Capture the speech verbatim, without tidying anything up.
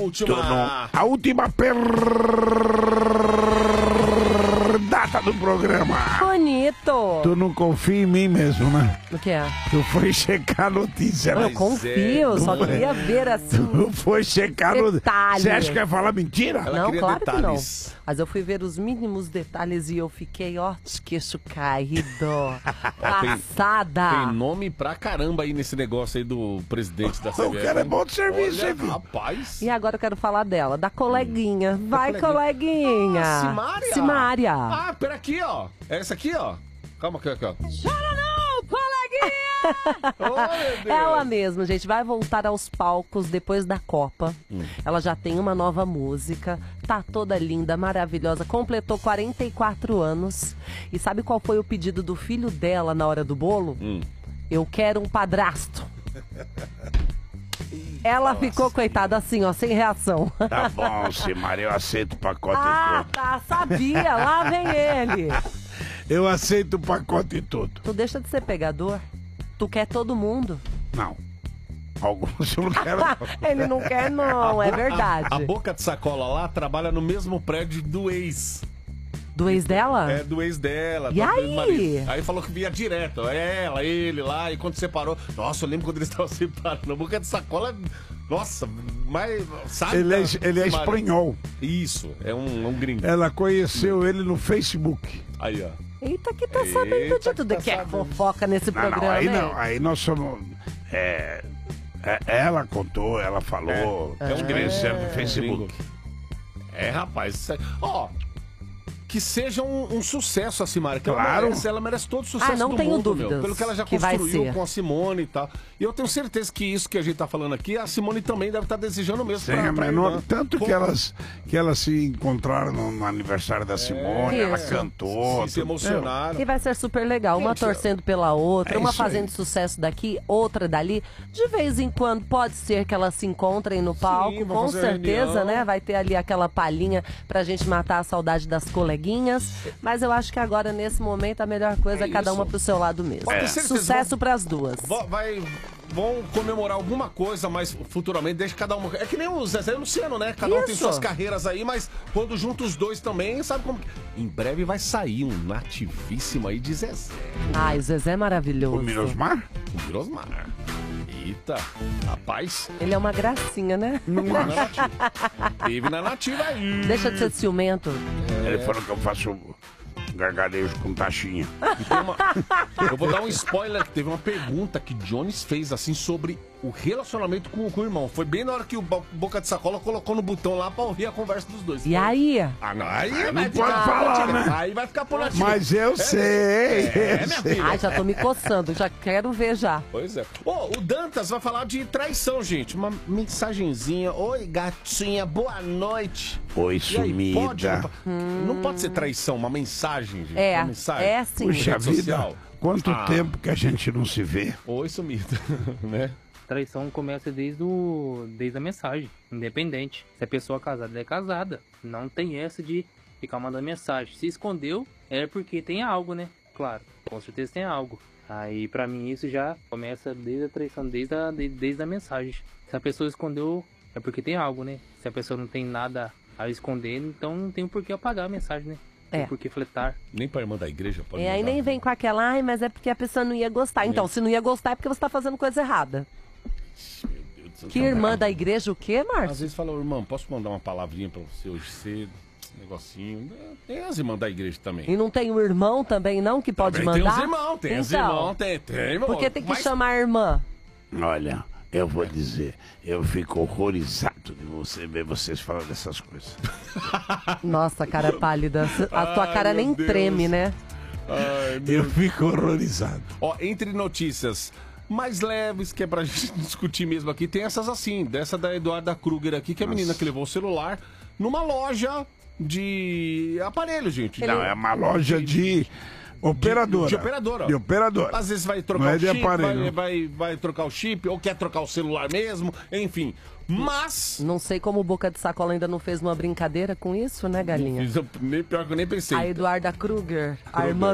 última. No, a última perdata do programa. Bonito. Tu não confia em mim mesmo, né? O que é? Tu foi checar a notícia. Eu Mas confio, é, só não queria é. ver assim. Tu foi checar a notícia. Detalhes. Você acha que ia falar mentira? Ela Não, queria claro detalhes. que não. Mas eu fui ver os mínimos detalhes e eu fiquei, ó, de queixo caído. Passada. Tem nome pra caramba aí nesse negócio aí do presidente da C B F. O cara é bom de serviço, Olha, hein, filho? rapaz. E agora eu quero falar dela, da coleguinha. Vai, coleguinha. Ah, Simária. Simária. Ah, pera aqui, ó. É essa aqui, ó. Calma aqui, aqui, ó. Chora não, coleguinha! Oh, meu Deus. Ela mesma, gente, vai voltar aos palcos depois da Copa. Hum. Ela já tem uma nova música, tá toda linda, maravilhosa, completou quarenta e quatro anos. E sabe qual foi o pedido do filho dela na hora do bolo? Hum. Eu quero um padrasto. Ela ficou, coitada, assim, ó, sem reação. Tá bom, Simária, eu aceito o pacote Ah, todo. tá, sabia, lá vem ele. Eu aceito o pacote todo. Tu deixa de ser pegador? Tu quer todo mundo? Não. Alguns eu não quero. Ele não quer, não, é verdade. A boca de sacola lá trabalha no mesmo prédio do ex. Do ex dela? É, do ex dela. E do aí? ex-marido. Aí falou que vinha direto. É ela, ele lá. E quando separou... Nossa, eu lembro quando eles estavam separados. A boca de sacola... Nossa, mas... Sabe? Ele é, da- ele é Simária? espanhol. Isso, é um, é um gringo. Ela conheceu ele no Facebook. Aí, ó. Eita, que tá Eita, sabendo de que tudo tá que é sabendo. fofoca nesse Não, não, programa, aí né? não. Aí nós somos... É, é- ela contou, ela falou. É um conheceram gringo. no Facebook. É, rapaz. isso aí- Ó... Que seja um, um sucesso a Simária, que Claro. ela merece, ela merece todo o sucesso Ah, não do tenho mundo, dúvidas meu, pelo que ela já que vai construiu ser. com a Simone e tal. E eu tenho certeza que isso que a gente tá falando aqui, a Simone também deve estar desejando mesmo Sem pra, a pra menor- irmã. tanto que Como- elas, que elas se encontraram no, no aniversário da Simone, ela Isso. cantou. se, se tudo. emocionaram. E vai ser super legal, uma Gente, torcendo pela outra, é uma isso aí. fazendo sucesso daqui, outra dali. De vez em quando pode ser que elas se encontrem no palco, vão com fazer certeza, reunião. né? Vai ter ali aquela palhinha pra gente matar a saudade das coleguinhas. Mas eu acho que agora, nesse momento, a melhor coisa é, É cada isso. uma pro seu lado mesmo. Pode ter certeza, Sucesso vão- pras duas. Vo- Vai, vão comemorar alguma coisa, mas futuramente deixa cada uma. É que nem o Zezé e o Luciano, né? Cada um tem Isso. suas carreiras aí, mas quando junta os dois também, sabe como. que- Em breve vai sair um nativíssimo aí de Zezé. Ai, o Zezé é maravilhoso. O Mirosmar? O Mirosmar. Eita, rapaz. Ele é uma gracinha, né? Teve na nativa. Teve na nativa aí. Deixa de ser ciumento. Ele falou que eu faço gargarejo com taxinha. E tem uma- Eu vou dar um spoiler, que teve uma pergunta que Jones fez assim sobre o relacionamento com, com o irmão. Foi bem na hora que o Bo- Boca de Sacola colocou no botão lá pra ouvir a conversa dos dois. E aí? Ah, não, aí não vai pode ficar falar, por nativa. né? Aí vai ficar por nativa. Mas eu sei. É, eu minha sei. filha. Ai, já tô me coçando, já quero ver já. Pois é. Ô, o Dantas vai falar de traição, gente. Uma mensagenzinha. Oi, gatinha, boa noite. Oi, E aí, pode? sumida. Não, po- não pode ser traição, uma mensagem, gente. É, uma mensagem. é sim. Puxa Rede vida, social. quanto Ah. tempo que a gente não se vê. Oi, sumido, né? Traição começa desde, o, desde a mensagem, independente. Se a pessoa é casada, ela é casada. Não tem essa de ficar mandando mensagem. Se escondeu, é porque tem algo, né? Claro, com certeza tem algo. Aí, pra mim, isso já começa desde a traição, desde a, de- desde a mensagem. Se a pessoa escondeu, é porque tem algo, né? Se a pessoa não tem nada a esconder, então não tem por que apagar a mensagem, né? Não É. tem por que fletar. Nem pra irmã da igreja pode E aí mandar. nem vem com aquela, ai, mas é porque a pessoa não ia gostar. Então, se não ia gostar é porque você tá fazendo coisa errada. Meu Deus do céu, Que tá irmã bravo. da igreja, o quê, Às Márcio? vezes fala, irmão, posso mandar uma palavrinha pra você hoje cedo? Um negocinho. Tem as irmãs da igreja também. E não tem o irmão também, não, que pode Também mandar? Tem os irmãos, tem os Então, irmãos, tem, tem irmão. Por que tem que Mas- chamar a irmã? Olha, eu vou dizer, eu fico horrorizado de você ver vocês falando dessas coisas. Nossa, cara pálida. A tua Ai, cara meu nem Deus. treme, né? Ai, meu... Eu fico horrorizado. Ó, entre notícias mais leves, que é pra gente discutir mesmo aqui, tem essas assim, dessa da Eduarda Kruger aqui, que é a menina que levou o celular numa loja de aparelho, gente. Não, é uma loja de operadora. De operadora. De operadora. Às vezes vai trocar Não é o de chip, aparelho. vai, vai, vai trocar o chip, ou quer trocar o celular mesmo, enfim. Mas... Não sei como o Boca de Sacola ainda não fez uma brincadeira com isso, né, galinha? Nem pior que eu nem pensei. A Eduarda Kruger, a Kruger. irmã